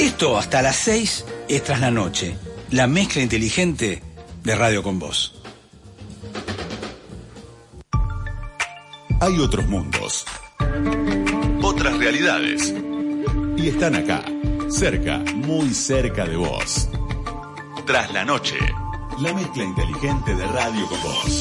Esto hasta las 6 es Tras la Noche, la mezcla inteligente de Radio con Vos. Hay otros mundos, otras realidades, y están acá, cerca, muy cerca de vos. Tras la Noche, la mezcla inteligente de Radio con Vos.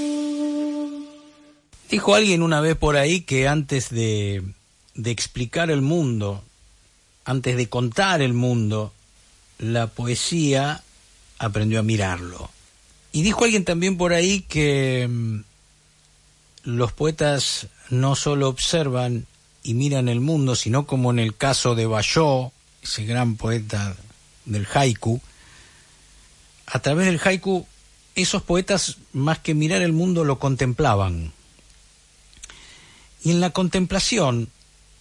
Dijo alguien una vez por ahí que antes de explicar el mundo, antes de contar el mundo, la poesía aprendió a mirarlo. Y dijo alguien también por ahí que los poetas no solo observan y miran el mundo, sino como en el caso de Balló, ese gran poeta del haiku, a través del haiku, esos poetas, más que mirar el mundo, lo contemplaban. Y en la contemplación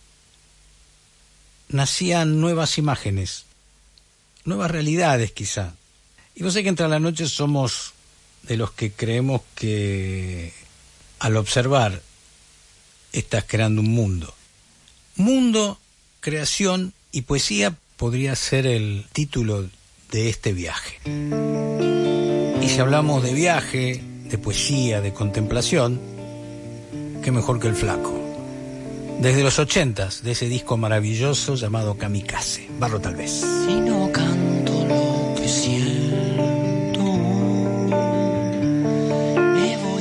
nacían nuevas imágenes, nuevas realidades quizá. Y vos sé que entre la noche somos de los que creemos que al observar estás creando un mundo. Mundo, creación y poesía podría ser el título de este viaje. Y si hablamos de viaje, de poesía, de contemplación, qué mejor que el Flaco. Desde los 80s, de ese disco maravilloso llamado Kamikaze. Barro tal vez. Si no